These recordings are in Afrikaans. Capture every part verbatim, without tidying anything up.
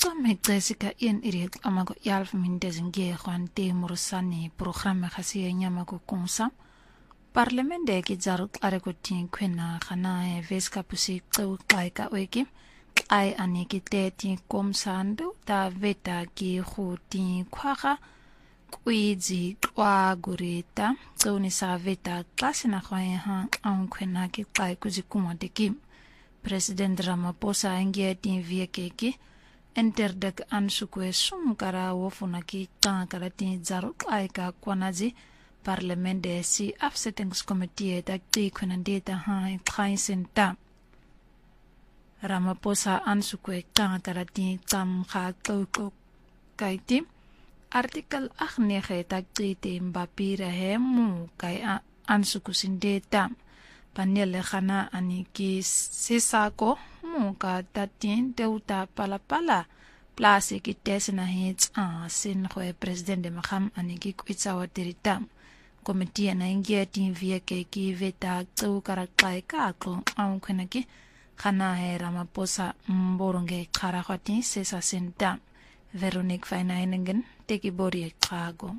Ixame Jessica Ian Iriak amago yalf mindezingie Juan de Murusani programme khasiye nyamago konsa Parlemende ki zaruk arekotin kwena khana e veska pusi tsu kaika weki ai aniki te ti komsando ta veta ki khuti khwaga kwizi kwa gurita tsoni sa veta klasina khwaye ha an kwena ki kai kuzikuma de kim President Ramaphosa ngie tin viekeki enterdek ansukwe sumkara wofunaki tankara tin zaruk aika kwanazi Parlemende si afzettingscommittee dat die kunnen dit aan het Ramaphosa aanzoeken tankara tin tam gaat ook kaiti artikel agt negen dat die tin papieren hemu kai aanzoeken data panele khana aniki sisako muka tatin deuta palapala place ki tesna hits a sin khoe president de maham aniki kwitsa watirita komiti na ingia tin vieke ki veta tsu karakai ka ko an khenaki khana he Ramaphosa mboronge khara khati sesa senta Veronique Fainainen teki bori kago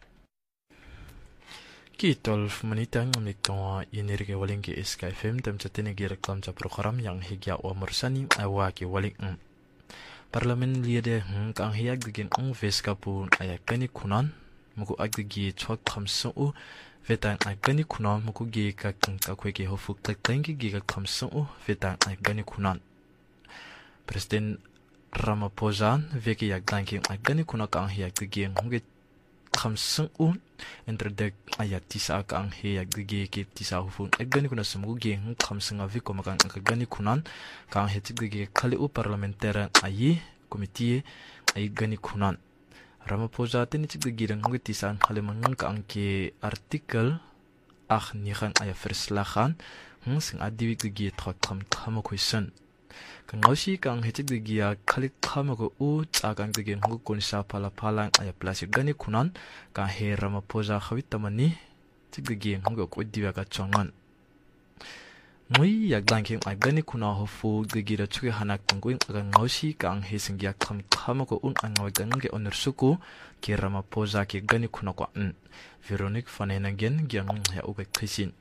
Kitolf menitang umiktoa inirge waling ki S K F M tem chatene gi reklam ca program yang higya wa mursani awa ki waling Parlemen liede kang hiyak digin ong veska pu ayakani kunan muku agdi chok khamsu u vetan agani kunan muku gi ka ka kwe ki hofu tak tangi gi ka khamsu u vetan agani kunan President Ramaphosa veki yak danki agani kunan kang hiyak digin ngi khamsu u entredek ayat tisa kang hiyak digi ki tisa hufun agani kunan sumugu gi khamsu ngavi komakan agani kunan kang hetik digi khali u parliamentarian ayi komite ay gani kunan Ramaphosa tini cik de girang ngi tisan haleman ka angke artikel ach nihan ay verslagen hm sing adiwik de gi thot tham tham question kan ngausi kang hetik de gia khalik tham ko u chagang de gen ngu konsa pala phalang ay plastic gani kunan ka he Ramaphosa khawit tamani cik de gi ngu ko diwa ka chongan Mui yak danking ay gani kuna hofu gigira chuki hanak tungkuin aga ngausi kang hising yak kam kama ko un ang ngawagan ge onur suku ki Ramaphosa ki gani kuna kwa n Veronique Fainainen gyang ya uga krisin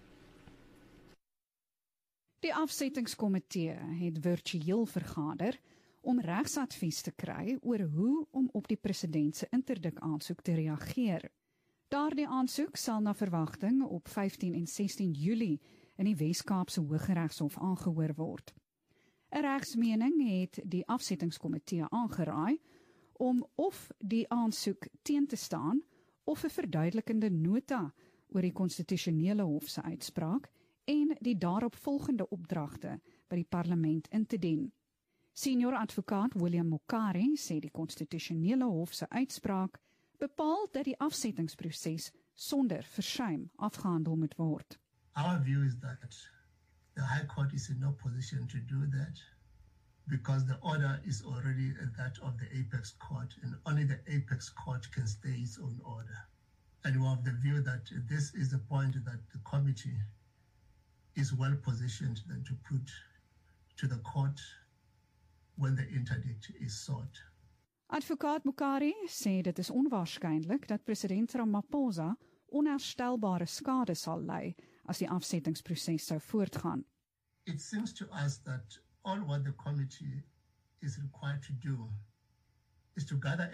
Die afsettingskomitee het virtueel vergader om regsadvies te kry oor hoe om op die president se interdik aansoek te reageer. Daardie aansoek sal na verwagting op vyftien en sestien Julie in die Wes-Kaapse Hooggeregshof aangehoor word. 'n Regsmening het die afsettingskomitee aangeraai om of die aansoek teen te staan of 'n verduidelikende nota oor die konstitusionele hof se uitspraak en die daaropvolgende opdragte by die parlement in te dien. Senior advokaat William Mokari sê die konstitusionele hof se uitspraak bepaal dat die afsettingsproses sonder versuim afgehandel moet word. Our view is that the High Court is in no position to do that because the order is already that of the Apex Court and only the Apex Court can stay its own order. And we have the view that this is the point that the committee is well positioned then to put to the court when the interdict is sought. Advokaat Mokari sê dit is onwaarskynlik dat president Ramaphosa onherstelbare skade sal ly as die afsettingsproses sou voortgaan. It seems to us that all what the committee is required to do is to gather